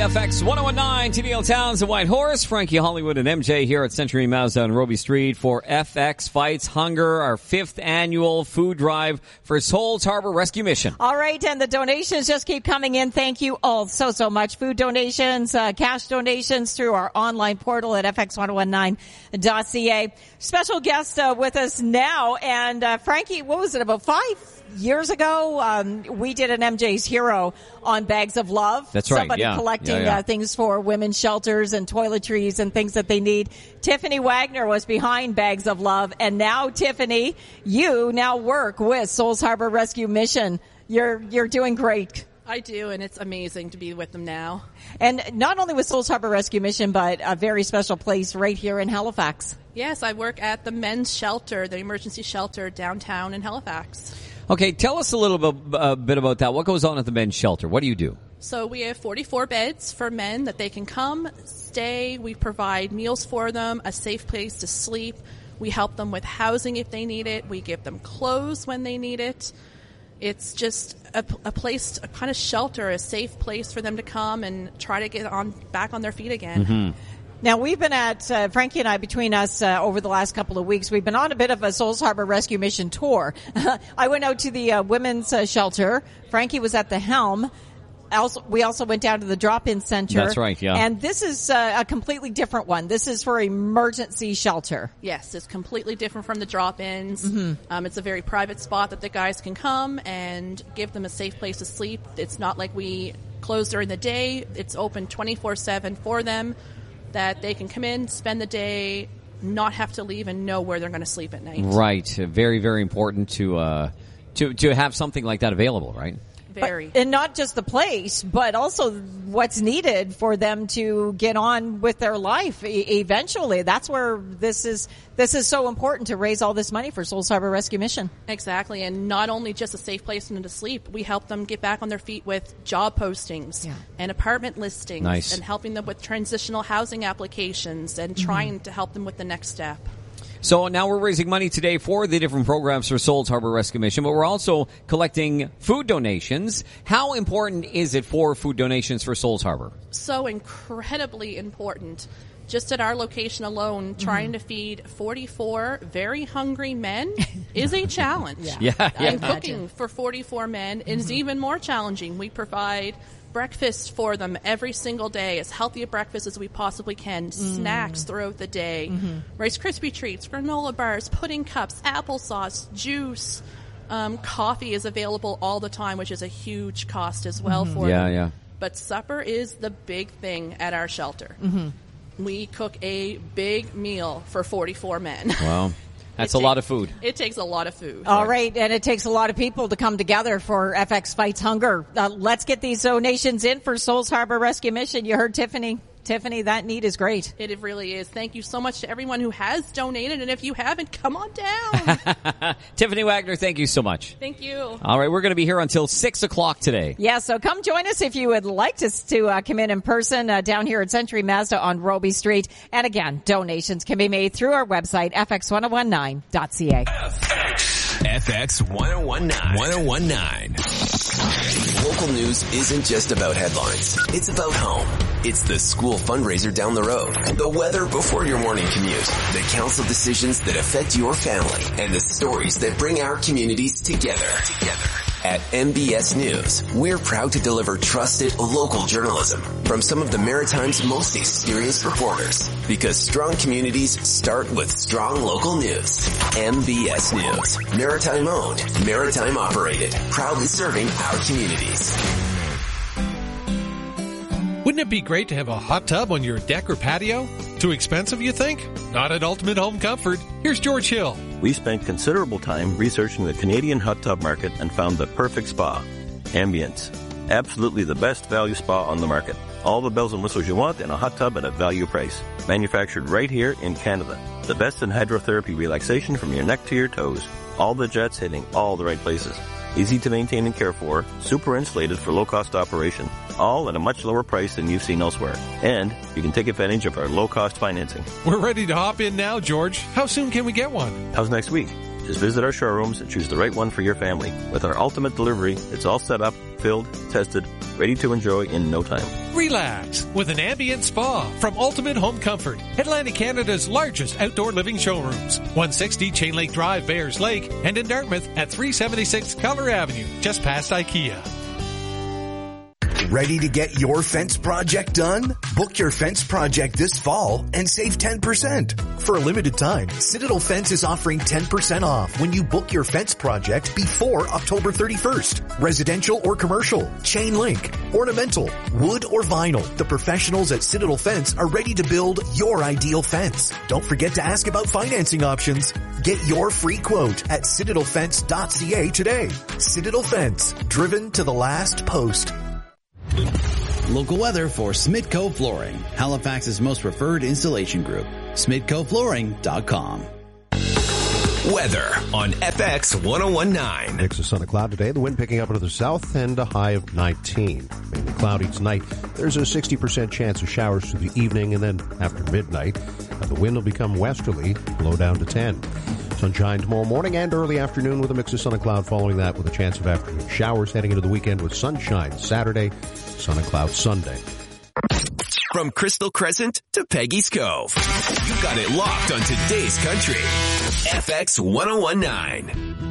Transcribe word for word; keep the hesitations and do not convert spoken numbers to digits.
F X ten nineteen, T V L Towns and White Horse. Frankie Hollywood and M J here at Century Mazda on Roby Street for F X Fights Hunger, our fifth annual food drive for Souls Harbor Rescue Mission. All right, and the donations just keep coming in. Thank you all so, so much. Food donations, uh, cash donations through our online portal at F X ten nineteen dot C A. Special guest uh, with us now, and uh, Frankie, what was it, about five years ago, um, we did an M J's Hero on Bags of Love. That's right. Somebody yeah. collecting yeah, yeah. Uh, things for women's shelters and toiletries and things that they need. Tiffany Wagner was behind Bags of Love, and now Tiffany, you now work with Souls Harbor Rescue Mission. You're you're doing great. I do, and it's amazing to be with them now. And not only with Souls Harbor Rescue Mission, but a very special place right here in Halifax. Yes, I work at the men's shelter, the emergency shelter downtown in Halifax. Okay, tell us a little bit, uh, bit about that. What goes on at the men's shelter? What do you do? So we have forty-four beds for men that they can come, stay. We provide meals for them, a safe place to sleep. We help them with housing if they need it. We give them clothes when they need it. It's just a, a place, a kind of shelter, a safe place for them to come and try to get on back on their feet again. Mm-hmm. Now, we've been at, uh, Frankie and I, between us, uh, over the last couple of weeks, we've been on a bit of a Souls Harbor Rescue Mission tour. I went out to the uh, women's uh, shelter. Frankie was at the helm. Also, we also went down to the drop-in center. That's right, yeah. And this is uh, a completely different one. This is for emergency shelter. Yes, it's completely different from the drop-ins. Mm-hmm. Um, it's a very private spot that the guys can come and give them a safe place to sleep. It's not like we close during the day. It's open twenty-four seven for them, that they can come in, spend the day, not have to leave, and know where they're going to sleep at night. Right. Very, very important to uh, to to have something like that available, right? Very. But, and not just the place, but also what's needed for them to get on with their life e- eventually. That's where this is this is so important to raise all this money for Souls Harbor Rescue Mission. Exactly. And not only just a safe place for them to sleep, we help them get back on their feet with job postings yeah. and apartment listings nice. and helping them with transitional housing applications and trying Mm-hmm. to help them with the next step. So now we're raising money today for the different programs for Souls Harbor Rescue Mission, but we're also collecting food donations. How important is it for food donations for Souls Harbor? So incredibly important. Just at our location alone, mm-hmm. trying to feed forty-four very hungry men is a challenge. yeah. Yeah, yeah. And cooking for forty-four men mm-hmm. is even more challenging. We provide breakfast for them every single day, as healthy a breakfast as we possibly can, mm. snacks throughout the day, mm-hmm. Rice Krispie treats, granola bars, pudding cups, applesauce, juice. Um, coffee is available all the time, which is a huge cost as well mm-hmm. for yeah, them. Yeah. But supper is the big thing at our shelter. Mm-hmm. We cook a big meal for forty-four men. Wow. That's It a ta- lot of food. It takes a lot of food. All right, and it takes a lot of people to come together for F X Fights Hunger. Uh, let's get these donations in for Souls Harbor Rescue Mission. You heard Tiffany. Tiffany, that need is great. It really is. Thank you so much to everyone who has donated, and if you haven't, come on down. Tiffany Wagner, thank you so much. Thank you. All right, we're going to be here until six o'clock today. Yeah, so come join us if you would like to, to uh, come in in person uh, down here at Century Mazda on Roby Street. And again, donations can be made through our website, F X ten nineteen dot C A. F X ten nineteen. Local news isn't just about headlines. It's about home. It's the school fundraiser down the road, the weather before your morning commute, the council decisions that affect your family, and the stories that bring our communities together. Together. At M B S News, we're proud to deliver trusted local journalism from some of the Maritime's most experienced reporters. Because strong communities start with strong local news. M B S News. Maritime owned, Maritime operated. Proudly serving our communities. Wouldn't it be great to have a hot tub on your deck or patio? Too expensive, you think? Not at Ultimate Home Comfort. Here's George Hill. We spent considerable time researching the Canadian hot tub market and found the perfect spa. Ambience. Absolutely the best value spa on the market. All the bells and whistles you want in a hot tub at a value price. Manufactured right here in Canada. The best in hydrotherapy relaxation from your neck to your toes. All the jets hitting all the right places. Easy to maintain and care for, super insulated for low-cost operation, all at a much lower price than you've seen elsewhere. And you can take advantage of our low-cost financing. We're ready to hop in now, George. How soon can we get one? How's next week? Just visit our showrooms and choose the right one for your family. With our ultimate delivery, it's all set up, filled, tested, ready to enjoy in no time. Relax with an ambient spa from Ultimate Home Comfort, Atlantic Canada's largest outdoor living showrooms. one sixty Chain Lake Drive, Bayers Lake, and in Dartmouth at three seventy-six Keller Avenue, just past IKEA. Ready to get your fence project done? Book your fence project this fall and save ten percent. For a limited time, Citadel Fence is offering ten percent off when you book your fence project before October thirty-first. Residential or commercial, chain link, ornamental, wood or vinyl. The professionals at Citadel Fence are ready to build your ideal fence. Don't forget to ask about financing options. Get your free quote at citadel fence dot c a today. Citadel Fence, driven to the last post. Local weather for Smitco Flooring, Halifax's most preferred installation group. Smitco Flooring dot com. Weather on F X ten nineteen. Mix of sun and cloud today. The wind picking up into the south and a high of nineteen. Mainly cloudy tonight. There's a sixty percent chance of showers through the evening and then after midnight. Uh, the wind will become westerly, low down to ten. Sunshine tomorrow morning and early afternoon with a mix of sun and cloud following that with a chance of afternoon showers heading into the weekend with sunshine Saturday, sun and cloud Sunday. From Crystal Crescent to Peggy's Cove, you got it locked on today's country. F X ten nineteen.